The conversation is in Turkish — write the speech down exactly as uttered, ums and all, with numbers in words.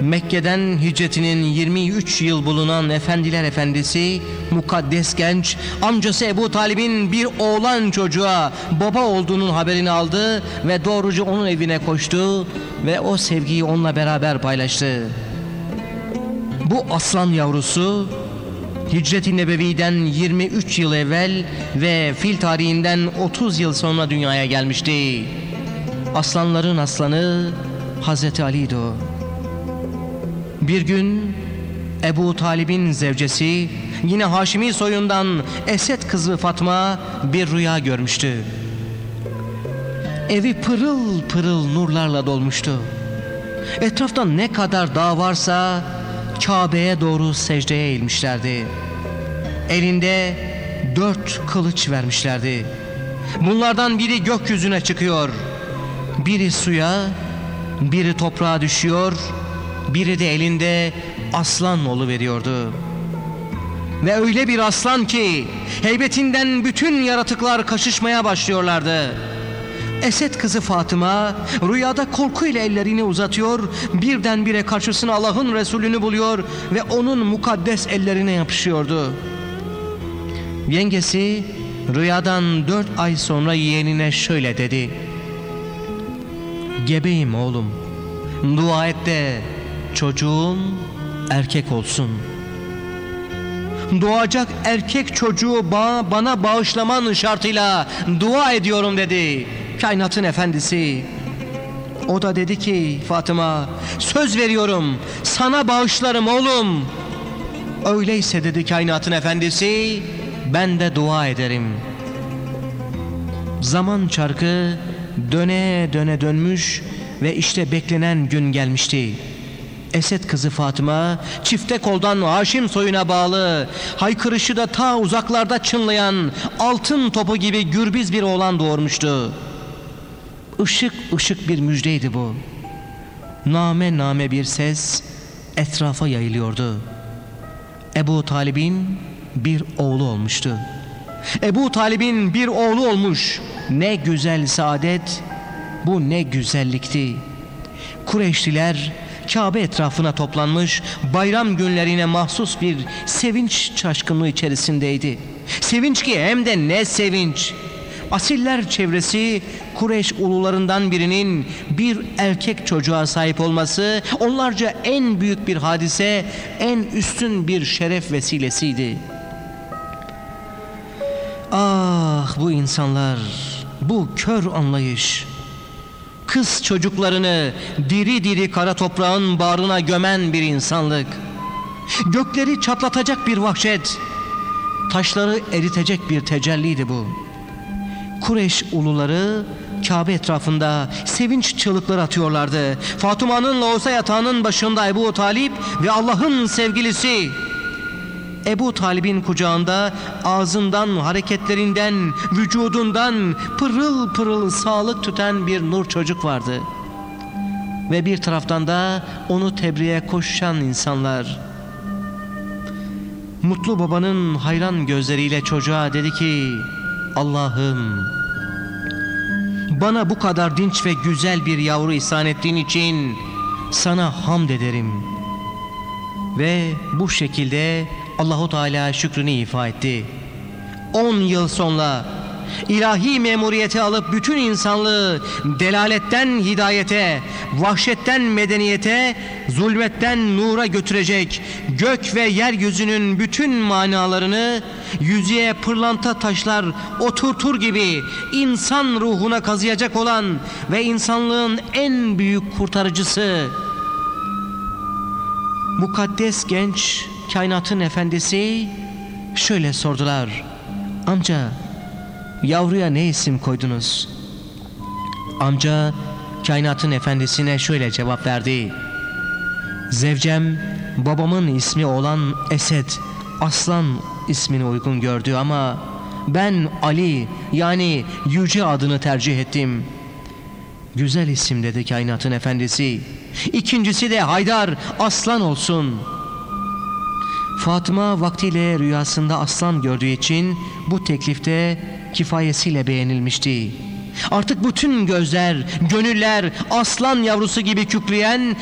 Mekke'den hicretinin yirmi üç yıl bulunan Efendiler Efendisi, mukaddes genç, amcası Ebu Talib'in bir oğlan çocuğa baba olduğunun haberini aldı ve doğruca onun evine koştu ve o sevgiyi onunla beraber paylaştı. Bu aslan yavrusu, Hicret-i Nebevi'den yirmi üç yıl evvel ve fil tarihinden otuz yıl sonra dünyaya gelmişti. Aslanların aslanı Hazreti Ali'ydi o. Bir gün Ebu Talib'in zevcesi, yine Haşimi soyundan Esed kızı Fatma bir rüya görmüştü. Evi pırıl pırıl nurlarla dolmuştu. Etrafta ne kadar dağ varsa Kabe'ye doğru secdeye eğilmişlerdi. Elinde dört kılıç vermişlerdi. Bunlardan biri gökyüzüne çıkıyor, biri suya, biri toprağa düşüyor, biri de elinde aslan oluveriyordu. Ve öyle bir aslan ki heybetinden bütün yaratıklar kaşışmaya başlıyorlardı. Esed kızı Fatıma rüyada korkuyla ellerini uzatıyor, birdenbire karşısına Allah'ın Resulünü buluyor ve onun mukaddes ellerine yapışıyordu. Yengesi rüyadan dört ay sonra yeğenine şöyle dedi: "Gebeyim oğlum, dua et de çocuğum erkek olsun. Doğacak erkek çocuğu ba bana bağışlaman şartıyla dua ediyorum," dedi kainatın efendisi. O da dedi ki, Fatıma, söz veriyorum sana bağışlarım oğlum. Öyleyse dedi kainatın efendisi, ben de dua ederim. Zaman çarkı döne döne dönmüş ve işte beklenen gün gelmişti. Esed kızı Fatıma, çifte koldan Haşim soyuna bağlı, haykırışı da ta uzaklarda çınlayan altın topu gibi gürbüz bir oğlan doğurmuştu. Işık ışık bir müjdeydi bu. Name name bir ses etrafa yayılıyordu. Ebu Talib'in bir oğlu olmuştu. Ebu Talib'in bir oğlu olmuş. Ne güzel saadet, bu ne güzellikti. Kureyşliler Kabe etrafına toplanmış, bayram günlerine mahsus bir sevinç şaşkınlığı içerisindeydi. Sevinç ki hem de ne sevinç! Asiller çevresi Kureyş ulularından birinin bir erkek çocuğa sahip olması onlarca en büyük bir hadise, en üstün bir şeref vesilesiydi. Ah bu insanlar, bu kör anlayış! Kız çocuklarını diri diri kara toprağın bağrına gömen bir insanlık. Gökleri çatlatacak bir vahşet, taşları eritecek bir tecelliydi bu. Kureyş uluları Kabe etrafında sevinç çığlıkları atıyorlardı. Fatıma'nın loğusa yatağının başında Ebu Talib ve Allah'ın sevgilisi. Ebu Talib'in kucağında ağzından, hareketlerinden, vücudundan pırıl pırıl sağlık tüten bir nur çocuk vardı. Ve bir taraftan da onu tebriğe koşan insanlar. Mutlu babanın hayran gözleriyle çocuğa dedi ki, Allah'ım, bana bu kadar dinç ve güzel bir yavru ihsan ettiğin için sana hamd ederim. Ve bu şekilde Allahu Teala şükrünü ifa etti. On yıl sonra ilahi memuriyeti alıp bütün insanlığı delaletten hidayete, vahşetten medeniyete, zulmetten nura götürecek, gök ve yeryüzünün bütün manalarını yüzeye pırlanta taşlar oturtur gibi insan ruhuna kazıyacak olan ve insanlığın en büyük kurtarıcısı, mukaddes genç kainatın efendisi şöyle sordular: amca, yavruya ne isim koydunuz? Amca kainatın efendisine şöyle cevap verdi: zevcem babamın ismi olan Esed, aslan ismini uygun gördü ama ben Ali, yani yüce adını tercih ettim. Güzel isim dedi kainatın efendisi. İkincisi de Haydar, aslan olsun. Fatıma vaktiyle rüyasında aslan gördüğü için bu teklifte kifayesiyle beğenilmişti. Artık bütün gözler, gönüller aslan yavrusu gibi kükreyen